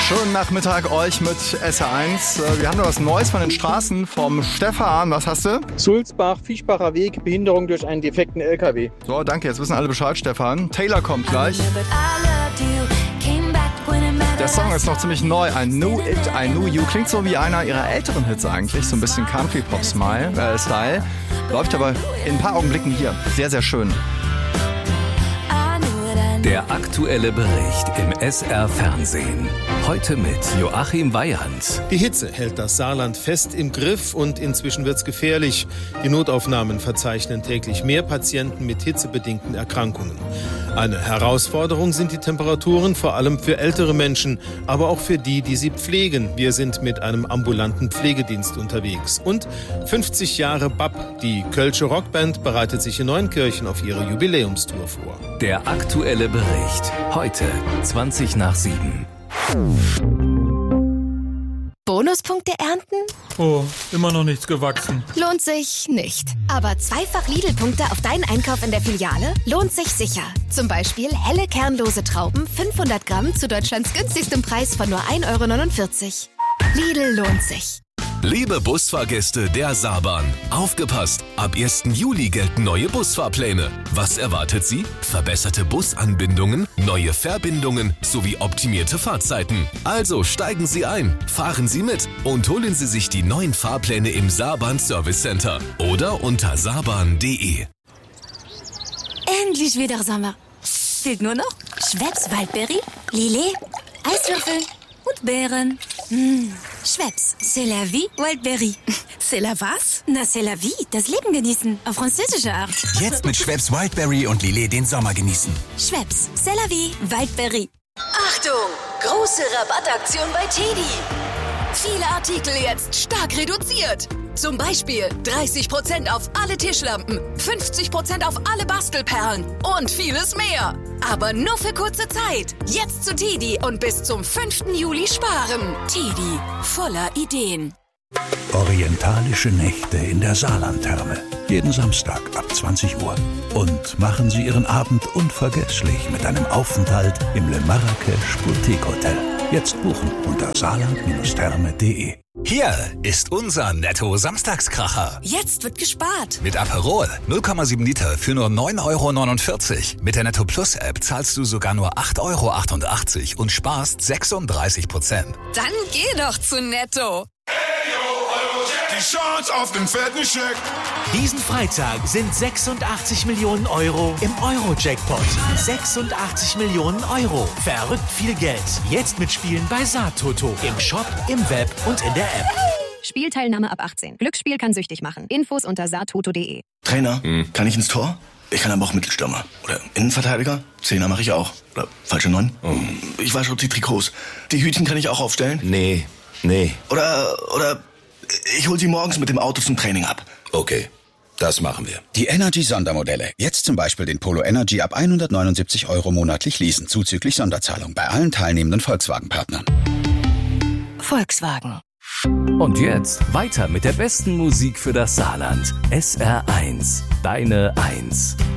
Schönen Nachmittag euch mit SR1. Wir haben noch was Neues von den Straßen vom Stefan. Was hast du? Sulzbach, Fischbacher Weg, Behinderung durch einen defekten LKW. So, danke. Jetzt wissen alle Bescheid, Stefan. Taylor kommt gleich. Der Song ist noch ziemlich neu. I Knew It, I Knew You. Klingt so wie einer ihrer älteren Hits eigentlich. So ein bisschen Country-Pop-Style. Läuft aber in ein paar Augenblicken hier. Sehr, sehr schön. Der aktuelle Bericht im SR-Fernsehen. Heute mit Joachim Weyand. Die Hitze hält das Saarland fest im Griff und inzwischen wird's gefährlich. Die Notaufnahmen verzeichnen täglich mehr Patienten mit hitzebedingten Erkrankungen. Eine Herausforderung sind die Temperaturen, vor allem für ältere Menschen, aber auch für die, die sie pflegen. Wir sind mit einem ambulanten Pflegedienst unterwegs. Und 50 Jahre BAP. Die Kölsche Rockband bereitet sich in Neunkirchen auf ihre Jubiläumstour vor. Der aktuelle Bericht. Heute 7:20. Bonuspunkte ernten? Oh, immer noch nichts gewachsen. Lohnt sich nicht. Aber zweifach Lidl-Punkte auf deinen Einkauf in der Filiale lohnt sich sicher. Zum Beispiel helle kernlose Trauben 500 Gramm zu Deutschlands günstigstem Preis von nur 1,49 €. Lidl lohnt sich. Liebe Busfahrgäste der Saarbahn, aufgepasst! Ab 1. Juli gelten neue Busfahrpläne. Was erwartet Sie? Verbesserte Busanbindungen, neue Verbindungen sowie optimierte Fahrzeiten. Also steigen Sie ein, fahren Sie mit und holen Sie sich die neuen Fahrpläne im Saarbahn Service Center oder unter saarbahn.de. Endlich wieder Sommer. Fehlt nur noch Schweppes Waldbeere, Lillet, Eiswürfel und Beeren. Schweppes, c'est la vie, Wildberry. C'est la was? Na, c'est la vie, das Leben genießen, auf französische Art. Jetzt mit Schweppes Wildberry und Lillet den Sommer genießen. Schweppes, c'est la vie, Wildberry. Achtung, große Rabattaktion bei TEDi. Viele Artikel jetzt stark reduziert. Zum Beispiel 30% auf alle Tischlampen, 50% auf alle Bastelperlen und vieles mehr. Aber nur für kurze Zeit. Jetzt zu TEDi und bis zum 5. Juli sparen. TEDi, voller Ideen. Orientalische Nächte in der Saarlandtherme. Jeden Samstag ab 20 Uhr. Und machen Sie Ihren Abend unvergesslich mit einem Aufenthalt im Le Marrakech Boutique Hotel. Jetzt buchen unter saarland-therme.de. Hier ist unser Netto-Samstagskracher. Jetzt wird gespart. Mit Aperol 0,7 Liter für nur 9,49 €. Mit der Netto Plus App zahlst du sogar nur 8,88 € und sparst 36%. Dann geh doch zu Netto. Die Chance auf den fetten Scheck. Diesen Freitag sind 86 Millionen € im Euro-Jackpot. 86 Millionen €. Verrückt viel Geld. Jetzt mitspielen bei Saartoto. Im Shop, im Web und in der App. Spielteilnahme ab 18. Glücksspiel kann süchtig machen. Infos unter saartoto.de. Trainer, kann ich ins Tor? Ich kann aber auch Mittelstürmer. Oder Innenverteidiger? Zehner mache ich auch. Oder falsche 9? Ich wasche die Trikots. Die Hütchen kann ich auch aufstellen? Nee. Oder ich hol sie morgens mit dem Auto zum Training ab. Okay, das machen wir. Die Energy-Sondermodelle. Jetzt zum Beispiel den Polo Energy ab 179 € monatlich leasen, zuzüglich Sonderzahlung bei allen teilnehmenden Volkswagen-Partnern. Volkswagen. Und jetzt weiter mit der besten Musik für das Saarland. SR1, deine 1.